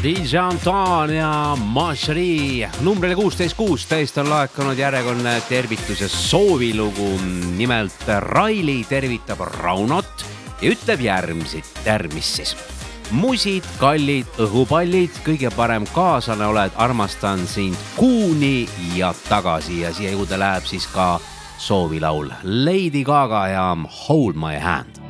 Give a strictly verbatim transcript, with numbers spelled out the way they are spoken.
D J Anton ja Macherie numbrile kuusteist kuusteist on laekunud järjekordne tervitus ja soovilugu. Nimelt Raili tervitab Raunot ja ütleb järgmist, järgmist siis. Musid, kallid, õhupallid, kõige parem kaasane oled, armastan sind kuuni ja tagasi. Ja siia juurde läheb siis ka soovilaul Lady Gaga ja Hold My Hand.